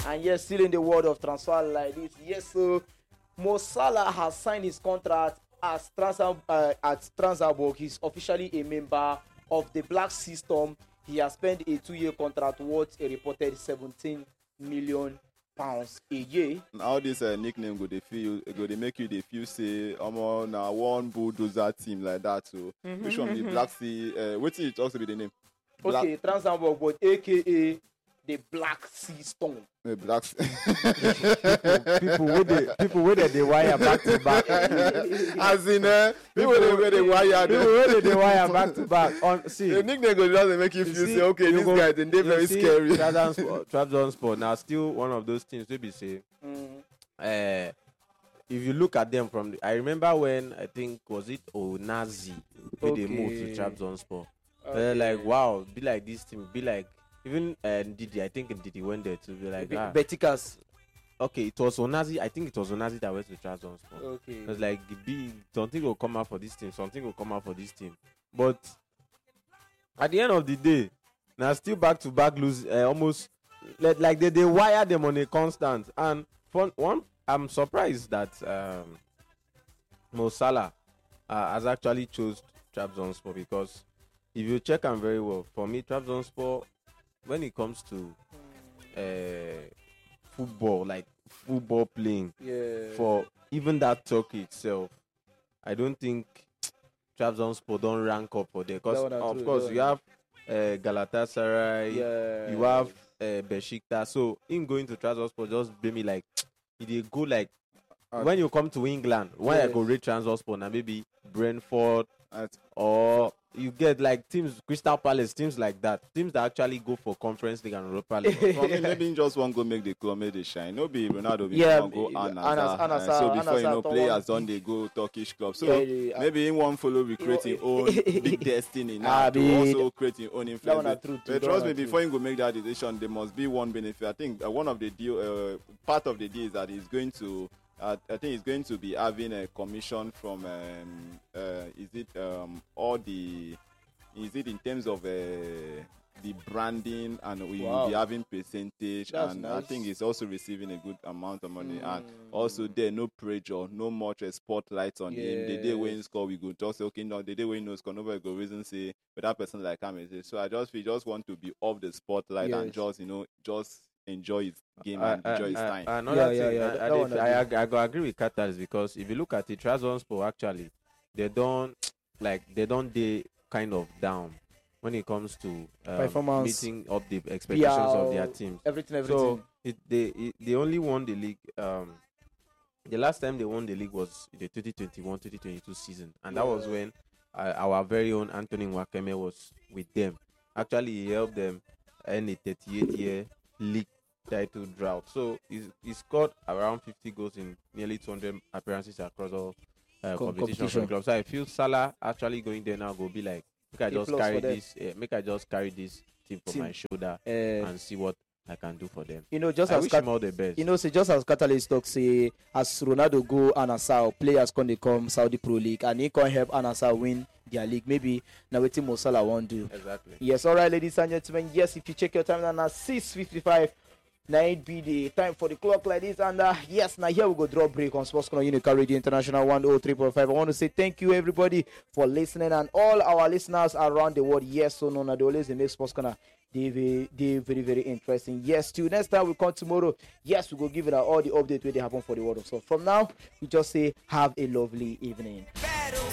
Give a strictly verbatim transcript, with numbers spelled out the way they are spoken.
And yes, still in the world of transfer like this. Yes, so Mo Salah has signed his contract as Transfer uh, at Transferburg. He's officially a member of the Black System. He has spent a two-year contract worth a reported seventeen million pounds a year. How this uh, nickname go they feel go they make you they feel say I'm on a one bulldozer team like that. So mm-hmm, which one the Black Sea? Uh, what it also be the name? Black... Okay, Transferburg, but A K A the Black Sea Storm. The Black Sea. people, people with the people with the wire back to back. As in, uh, people with the wire. People with the wire back to back. On see, the nickname go just make you feel see, say okay, this go, guy then they very see, scary. Trabzonspor now still one of those teams. We be say, mm. uh, if you look at them from, the, I remember when I think was it Onazi when okay. they moved to Trabzonspor. Okay. Uh, like wow, be like this team, be like. Even uh, Didi, I think Didi went there to be like Be- ah. Beticas. Okay, it was Onazi. I think it was Onazi that went to Trabzonspor. Okay. It was like be something will come out for this team, something will come out for this team. But at the end of the day, now still back to back lose uh, almost like, like they, they wire them on a constant. And for one, I'm surprised that um, Mo Salah uh, has actually chose Trabzonspor because if you check them very well, for me Trabzonspor. When it comes to uh, football, like football playing, yeah. for even that Turkey itself, I don't think Trabzonspor don't rank up for there. Because of true, course you have uh, Galatasaray, yeah. you have uh, Besiktas. So in going to Trabzonspor, just be me like, they go like uh, when you come to England, when yes. I go rate Trabzonspor, now maybe Brentford At, or. You get like teams, Crystal Palace, teams like that, teams that actually go for Conference League and Europa League. For me, maybe just one go make the club, make they shine. No be Ronaldo, be yeah, one go Anasa. Anasa, Anasa, so before Anasa, you know, Anasa, players done they go Turkish club. So yeah, yeah, yeah. maybe in one follow we create his own big destiny now ah, to also create his own influence. But, but trust me, before you go make that decision, there must be one benefit. I think uh, one of the deal, uh, part of the deal is that he's going to. Uh, I think he's going to be having a commission from. Um, uh, is it um, all the. Is it in terms of uh, the branding, and we wow. will be having percentage, That's and nice. I think he's also receiving a good amount of money, mm. and also there no pressure, no much uh, spotlight on yes. him. The day when he score, we go just say okay, no. The day when he no score, nobody go reason say, but that person like him is. So I just we just want to be off the spotlight yes. and just you know just enjoy his game I, and enjoy I, his I, time. I, I, yeah, yeah, thing, yeah. I, That, I, that did, I, I, I go agree with Qatar because if you look at it, Trabzonspor actually they don't like they don't they kind of down. When it comes to um, performance, meeting up the expectations yeah, of their teams, everything, everything. So it, they it, they only won the league. Um, the last time they won the league was the twenty twenty-one twenty twenty-two season, and yeah. that was when uh, our very own Anthony Nwakeme was with them. Actually, he helped them end a thirty-eight year league title drought. So he, he scored around fifty goals in nearly two hundred appearances across all uh, Com- competitions for the club. So I feel Salah actually going there now will be like. Make I just carry this. Uh, make I just carry this team for team. my shoulder uh, and see what I can do for them. You know, just I as wish Cat- him all the best. You know, say just as Catalyst talk say, as Ronaldo go Anasa, players can they come Saudi Pro League, and he can help Anasa win their league. Maybe now what Mo Salah won't do. Exactly. Yes, all right, ladies and gentlemen. Yes, if you check your time now, six fifty-five. Now it be the time for the clock like this, and uh, yes, now here we go draw break on Sports Corner Unica Radio International one oh three point five. I want to say thank you everybody for listening, and all our listeners around the world. Yes, so no, no, they always make Sports Corner they very, they very, very interesting. Yes, till next time we come tomorrow. Yes, we go give it all the update where they happen for the world of sport. From now, we just say have a lovely evening.